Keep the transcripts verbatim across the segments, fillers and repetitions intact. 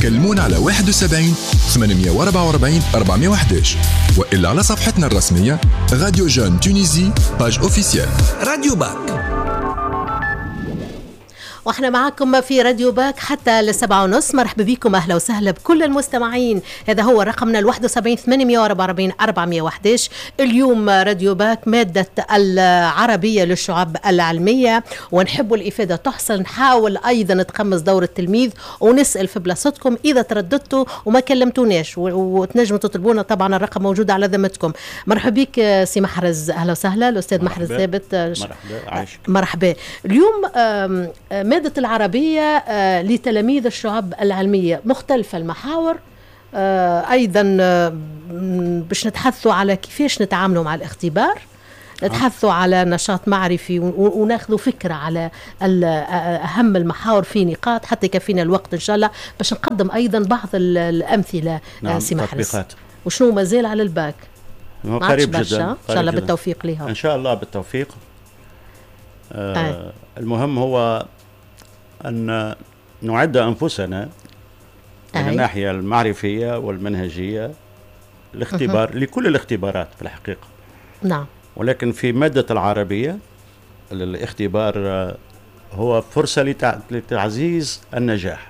كلمونا على واحد وسبعين ثمانمية وأربعة وأربعين أربعمية وأحد عشر وإلا على صفحتنا الرسمية راديو جون تونيزي باج اوفيسيال. راديو باك، واحنا معكم في راديو باك حتى لسبعة ونص. مرحبا بكم، اهلا وسهلا بكل المستمعين. هذا هو رقمنا الواحد وسبعين ثمانمية وأربعة وأربعين أربعمية وأحد عشر. اليوم راديو باك مادة العربية للشعب العلمية، ونحب الإفادة تحصل. نحاول أيضا نتقمص دور التلميذ ونسأل في بلاصتكم إذا ترددتوا وما كلمتوناش، وتنجموا تطلبونا. طبعا الرقم موجود على ذمتكم. مرحبا بك سي محرز، أهلا وسهلا. الأستاذ محرز ثابت، مرحبا عايشك. مرحبا. اليوم مادة العربية آه لتلاميذ الشعب العلمية، مختلفة المحاور. آه أيضا آه باش نتحدثوا على كيفاش نتعاملوا مع الاختبار، نتحدثوا على نشاط معرفي، وناخذوا فكرة على أهم المحاور في نقاط حتى يكفينا الوقت إن شاء الله باش نقدم أيضا بعض الأمثلة. نعم، سي محرز، تطبيقات. وشنو مازال على الباك؟ قريب جدا إن شاء الله بالتوفيق لها. إن شاء الله بالتوفيق. آه المهم هو أن نعد أنفسنا من الناحية المعرفية والمنهجية الاختبار أه. لكل الاختبارات في الحقيقة. نعم. ولكن في مادة العربية الاختبار هو فرصة لتع... لتعزيز النجاح.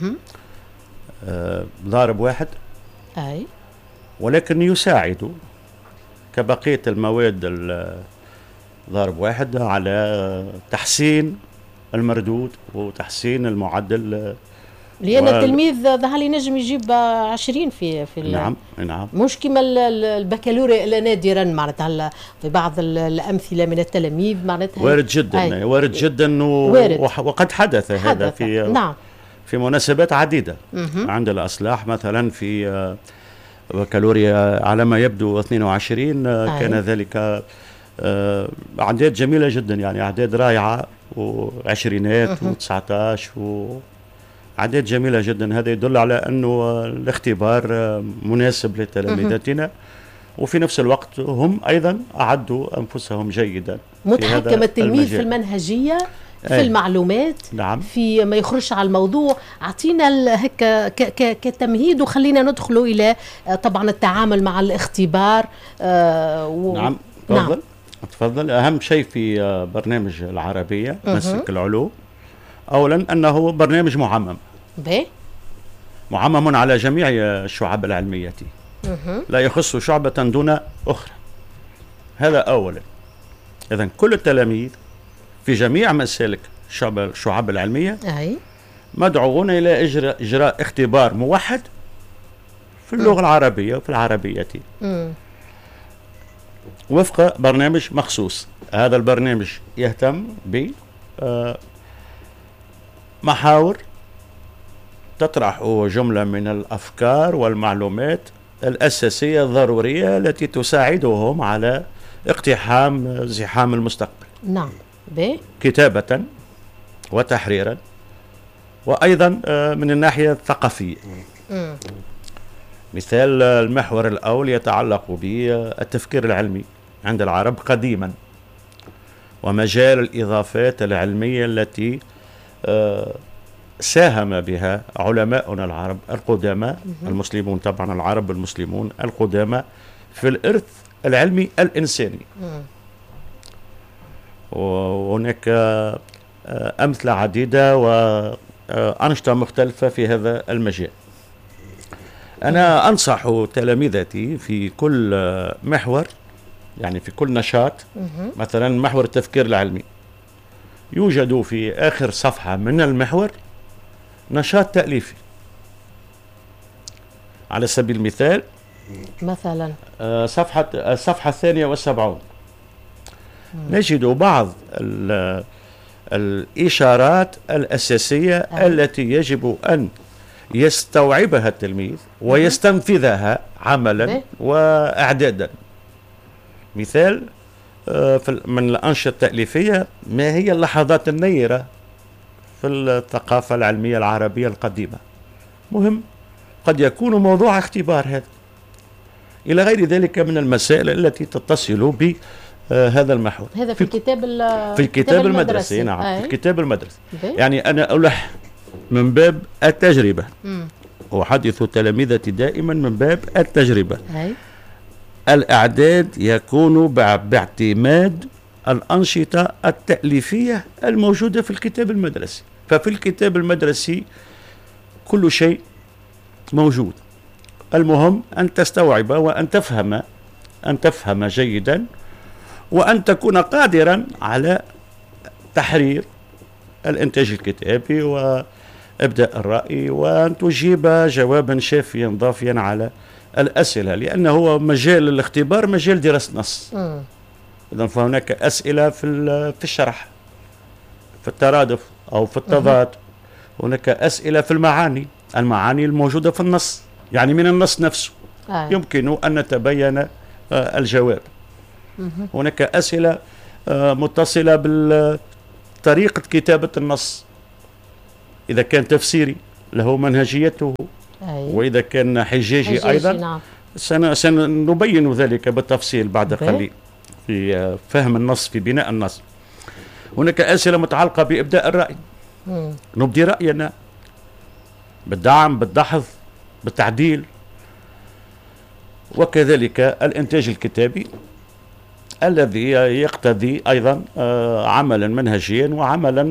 أه. ضارب واحد أي. ولكن يساعد كبقية المواد ضارب واحد على تحسين المردود وتحسين المعدل، لأن وال... التلميذ ظهر لي نجم يجيب عشرين في في نعم نعم مش كما البكالوريا إلا نادرا معناتها في بعض الأمثلة من التلاميذ معناتها وارد جدا أي. وارد جدا و... وارد. وقد حدث, حدث هذا في نعم. في مناسبات عديدة. م-م. عند الأصلاح مثلا في بكالوريا على ما يبدو اثنين وعشرين أي. كان ذلك أعداد جميلة جدا، يعني أعداد رائعة وعشرينات وتسعتاش وعدد جميلة جدا. هذا يدل على أنه الاختبار مناسب لتلاميذتنا، وفي نفس الوقت هم أيضا أعدوا أنفسهم جيدا. متحكم التلميذ في المنهجية، في أي. المعلومات. نعم. في ما يخرجش على الموضوع. أعطينا هيك كتمهيد وخلينا ندخلوا إلى طبعا التعامل مع الاختبار. آه و... نعم تفضل. نعم. تفضل. أهم شيء في برنامج العربية مسك العلوم أولا أنه برنامج معمم بي؟ معمم على جميع الشعب العلمية، لا يخص شعبة دون أخرى. هذا أولا. إذن كل التلاميذ في جميع مسالك الشعب العلمية أي. مدعوون إلى إجراء, إجراء اختبار موحد في اللغة م. العربية وفي العربية م. وفق برنامج مخصوص. هذا البرنامج يهتم بمحاور تطرح جملة من الأفكار والمعلومات الأساسية الضرورية التي تساعدهم على اقتحام زحام المستقبل. نعم. بي؟ كتابة وتحريرا، وأيضا من الناحية الثقافية. م. مثال المحور الأول يتعلق بالتفكير العلمي عند العرب قديما، ومجال الإضافات العلمية التي ساهم بها علماؤنا العرب القدامى المسلمون، طبعا العرب المسلمون القدامى، في الإرث العلمي الإنساني. وهناك أمثلة عديدة وأنشطة مختلفة في هذا المجال. أنا أنصح تلاميذتي في كل محور، يعني في كل نشاط، مثلا محور التفكير العلمي يوجد في آخر صفحة من المحور نشاط تأليفي. على سبيل المثال مثلا صفحة الصفحة الثانية والسبعون نجد بعض الإشارات الأساسية أه. التي يجب أن يستوعبها التلميذ ويستنفذها عملا وإعدادا. مثال من الأنشطة التأليفية، ما هي اللحظات النيرة في الثقافة العلمية العربية القديمة؟ مهم، قد يكون موضوع اختبار هذا، إلى غير ذلك من المسائل التي تتصل ب هذا المحور. هذا في الكتاب في الكتاب المدرسي. نعم، في الكتاب المدرسي. يعني أنا ألح من باب التجربة. م. أحدث تلامذتي دائما من باب التجربة. أي. الإعداد يكون باعتماد الأنشطة التأليفية الموجودة في الكتاب المدرسي. ففي الكتاب المدرسي كل شيء موجود، المهم أن تستوعب وأن تفهم أن تفهم جيدا، وأن تكون قادرا على تحرير الإنتاج الكتابي وإبداء الرأي، وأن تجيب جوابا شافيا ضافيا على الأسئلة، لأنه هو مجال الاختبار مجال دراسة نص. إذن فهناك أسئلة في في الشرح، في الترادف أو في التضاد. هناك أسئلة في المعاني، المعاني الموجودة في النص، يعني من النص نفسه آه. يمكن أن نتبين آه الجواب. هناك أسئلة آه متصلة بطريقة كتابة النص، إذا كان تفسيري له منهجيته أي. وإذا كان حجاجي, حجاجي أيضا نعم. سنبين ذلك بالتفصيل بعد قليل في فهم النص، في بناء النص. هناك أسئلة متعلقة بإبداء الرأي، مم. نبدي رأينا بالدعم، بالدحض، بالتعديل. وكذلك الإنتاج الكتابي الذي يقتضي أيضا عملا منهجيا وعملا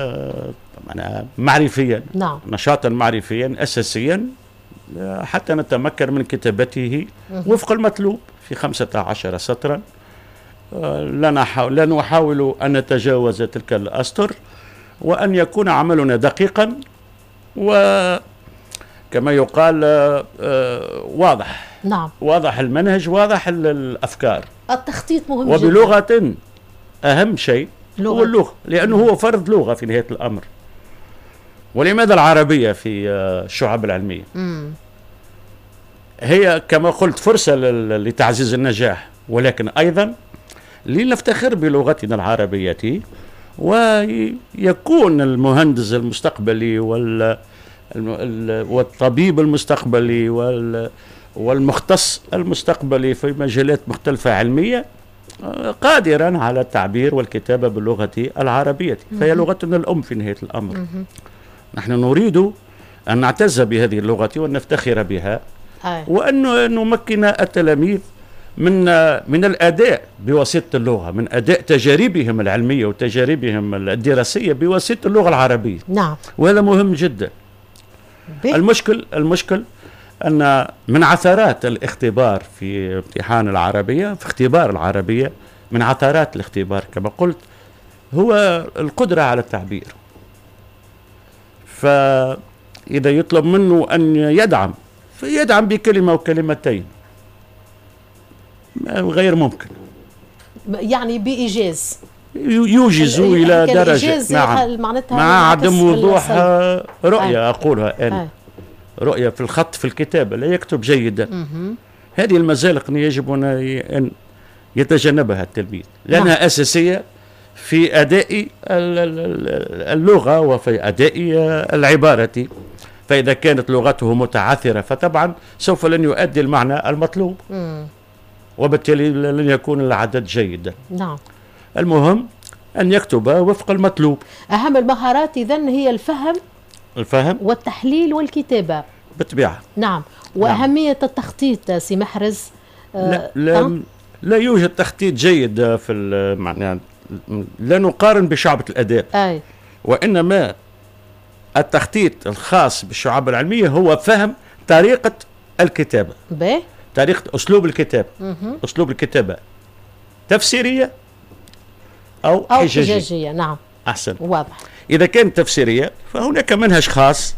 معرفيا، نعم. نشاطا معرفيا أساسيا حتى نتمكن من كتابته وفق المطلوب في خمسة عشر سطرا. لا نحاول أن نتجاوز تلك الأسطر، وأن يكون عملنا دقيقا وكما يقال واضح، نعم. واضح المنهج، واضح الأفكار. التخطيط مهم وبلغة جدا. أهم شيء هو اللغة، لأنه هو فرض لغة في نهاية الأمر. ولماذا العربية في الشعب العلمية؟ مم. هي كما قلت فرصة لتعزيز النجاح، ولكن أيضا لنفتخر بلغتنا العربية، ويكون المهندس المستقبلي والطبيب المستقبلي والمختص المستقبلي في مجالات مختلفة علمية قادرا على التعبير والكتابة باللغة العربية، فهي لغتنا الأم في نهاية الأمر. نحن نريد أن نعتز بهذه اللغة وأن نفتخر بها، وأن نمكن التلاميذ من من الأداء بواسطة اللغة، من أداء تجاربهم العلمية وتجاربهم الدراسية بواسطة اللغة العربية. نعم. وهذا مهم جدا. بي. المشكل المشكل أن من عثرات الاختبار في امتحان العربية، في اختبار العربية، من عثرات الاختبار كما قلت هو القدرة على التعبير. فإذا يطلب منه أن يدعم فيدعم بكلمة وكلمتين، غير ممكن، يعني بإيجاز يوجز إلى درجة، نعم، مع عدم وضوح رؤية. آه. أقولها أنا آه. رؤية في الخط في الكتابة، لا يكتب جيدا. مه. هذه المزالق يجب أن يتجنبها التلميذ، لأنها نعم. أساسية في أداء اللغة وفي أداء العبارة. فإذا كانت لغته متعثرة فطبعا سوف لن يؤدي المعنى المطلوب، مم. وبالتالي لن يكون العدد جيدا. نعم. المهم أن يكتب وفق المطلوب. أهم المهارات إذن هي الفهم الفهم والتحليل والكتابة بالطبيعة. نعم. وأهمية نعم. التخطيط سي محرز. آه لا, لا, لا يوجد تخطيط جيد في المعنى، لا نقارن بشعبة الأداء، أي. وإنما التخطيط الخاص بالشعب العلمية هو فهم طريقة الكتابة، به؟ طريقة أسلوب الكتابة. أسلوب الكتابة تفسيرية أو, أو حجاجية. حجاجية. نعم. أحسن. واضح. إذا كانت تفسيرية فهناك منهج خاص،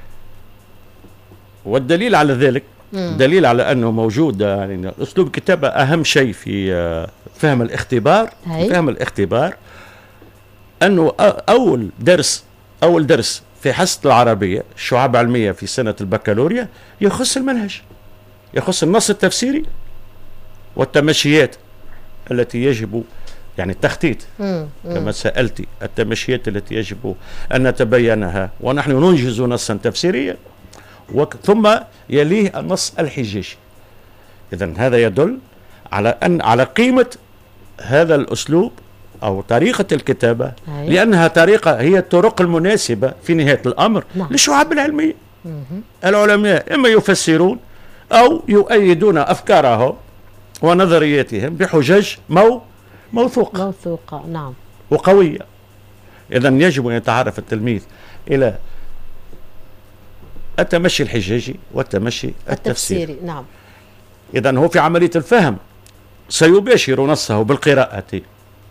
والدليل على ذلك مم. دليل على أنه موجود، يعني أسلوب الكتابة أهم شيء في فهم الاختبار. في فهم الاختبار أنه أول درس أول درس في حصة العربية الشعب العلمية في سنة البكالوريا يخص المنهج، يخص النص التفسيري والتمشيات التي يجب، يعني التخطيط مم. مم. كما سألتي، التمشيات التي يجب أن نتبينها ونحن ننجز نصا تفسيريا، ثم يليه النص الحجاجي. إذن هذا يدل على أن على قيمة هذا الأسلوب أو طريقة الكتابة، أي. لأنها طريقة هي الطرق المناسبة في نهاية الأمر نعم. للشعب العلمية. العلماء إما يفسرون أو يؤيدون أفكارهم ونظرياتهم بحجج مو موثوقة موثوقة نعم وقوية. إذا يجب أن يتعرف التلميذ إلى التمشي الحجاجي والتمشي التفسيري, التفسيري. نعم. إذا هو في عملية الفهم سيباشر نصه بالقراءة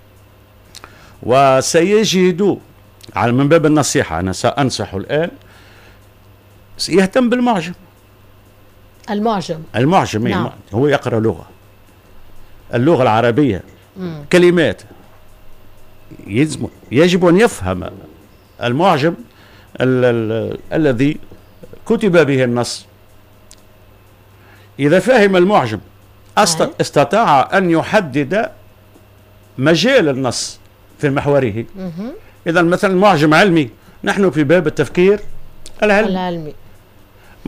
وسيجد على من باب النصيحة، أنا سأنصح الآن يهتم بالمعجم. المعجم المعجم نعم. هو يقرأ لغة اللغة العربية مم. كلمات يجب أن يفهم المعجم ال ال الذي كتب به النص. إذا فهم المعجم استطاع أن يحدد مجال النص في محوره. إذا مثلا معجم علمي، نحن في باب التفكير العلمي, العلمي.